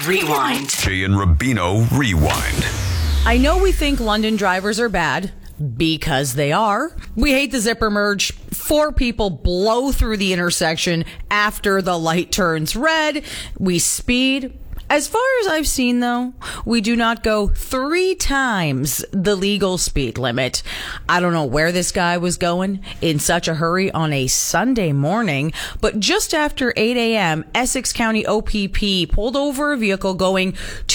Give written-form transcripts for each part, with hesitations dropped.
Rewind. Jay and Rubino Rewind. I know we think London drivers are bad, because they are. We hate the zipper merge. 4 people blow through the intersection after the light turns red. We speed. As far as I've seen, though, we do not go 3 times the legal speed limit. I don't know where this guy was going in such a hurry on a Sunday morning, but just after 8 a.m., Essex County OPP pulled over a vehicle going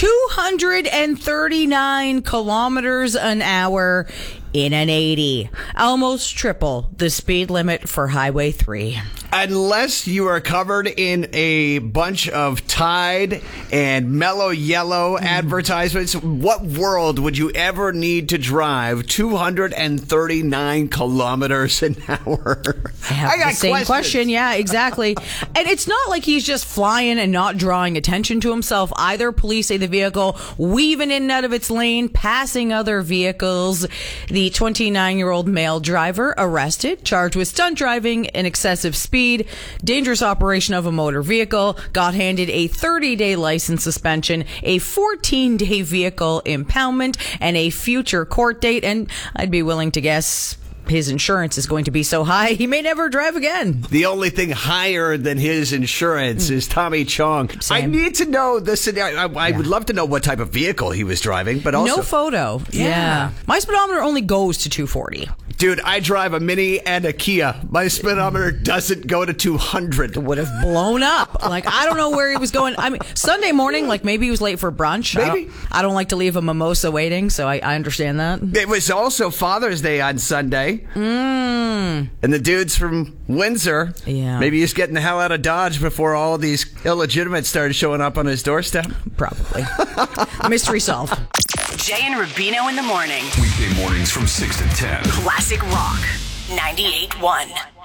239 kilometers an hour in an 80, almost triple the speed limit for Highway 3. Unless you are covered in a bunch of Tide and Mellow Yellow advertisements, what world would you ever need to drive 239 kilometers an hour? I have the same question. Yeah, exactly. And it's not like he's just flying and not drawing attention to himself either. Police say the vehicle weaving in and out of its lane, passing other vehicles. The 29-year-old male driver arrested, charged with stunt driving and excessive speed, dangerous operation of a motor vehicle, got handed a 30-day license suspension, a 14-day vehicle impoundment, and a future court date. And I'd be willing to guess his insurance is going to be so high he may never drive again. The only thing higher than his insurance is Tommy Chong. Same. I need to know this. I would love to know what type of vehicle he was driving, but also no photo. Yeah. My speedometer only goes to 240. Dude, I drive a Mini and a Kia. My speedometer doesn't go to 200. Would have blown up. Like, I don't know where he was going. I mean, Sunday morning, like maybe he was late for brunch. Maybe. I don't like to leave a mimosa waiting, so I understand that. It was also Father's Day on Sunday. And the dudes from Windsor, maybe he's getting the hell out of Dodge before all these illegitimates started showing up on his doorstep. Probably. Mystery solved. Jay and Rubino in the morning. Weekday mornings from 6 to 10. Classic Rock 98.1.